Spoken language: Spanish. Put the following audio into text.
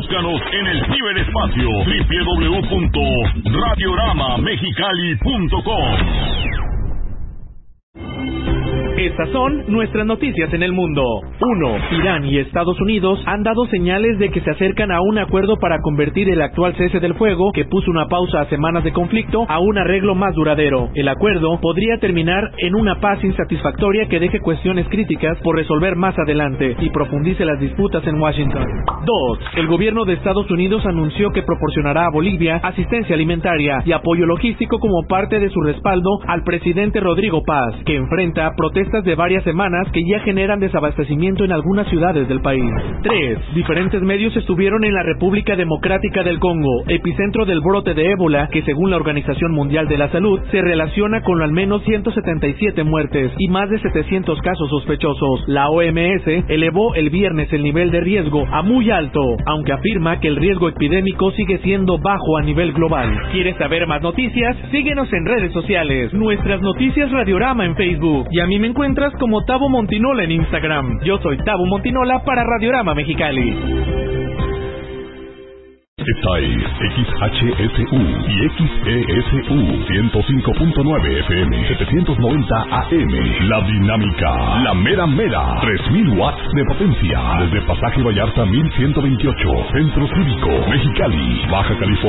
Búscanos en el ciberespacio www.radioramamexicali.com. Estas son nuestras noticias en el mundo. 1. Irán y Estados Unidos han dado señales de que se acercan a un acuerdo para convertir el actual cese del fuego, que puso una pausa a semanas de conflicto, a un arreglo más duradero. El acuerdo podría terminar en una paz insatisfactoria que deje cuestiones críticas por resolver más adelante y profundice las disputas en Washington. 2. El gobierno de Estados Unidos anunció que proporcionará a Bolivia asistencia alimentaria y apoyo logístico como parte de su respaldo al presidente Rodrigo Paz, que enfrenta protestas de varias semanas que ya generan desabastecimiento en algunas ciudades del país. 3. Diferentes medios estuvieron en la República Democrática del Congo, epicentro del brote de ébola, que según la Organización Mundial de la Salud se relaciona con al menos 177 muertes y más de 700 casos sospechosos. La OMS elevó el viernes el nivel de riesgo a muy alto, aunque afirma que el riesgo epidémico sigue siendo bajo a nivel global. ¿Quieres saber más noticias? Síguenos en redes sociales. Nuestras noticias Radiorama en Facebook. Y a mí me encuentras como Tabo Montinola en Instagram. Yo soy Tabo Montinola para Radiorama Mexicali. Esta es XHSU y XESU 105.9 FM 790 AM. La Dinámica, la mera mera, 3000 watts de potencia. Desde Pasaje Vallarta 1128, Centro Cívico, Mexicali, Baja California.